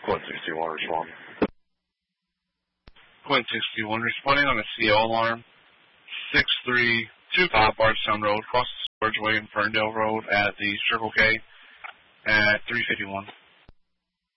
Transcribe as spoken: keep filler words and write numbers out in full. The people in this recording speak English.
Quinn sixty-one, respond. Quinn sixty-one, responding on a C O alarm. six three two five Bardstown Road, across the Storageway in Ferndale Road at the Circle K at three fifty-one.